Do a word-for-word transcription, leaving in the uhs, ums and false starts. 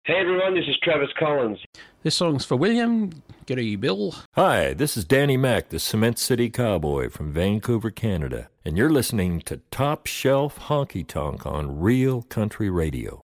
Hey everyone, this is Travis Collins. This song's for William. G'day, Bill. Hi, this is Danny Mac, the Cement City Cowboy from Vancouver, Canada, and you're listening to Top Shelf Honky Tonk on Real Country Radio.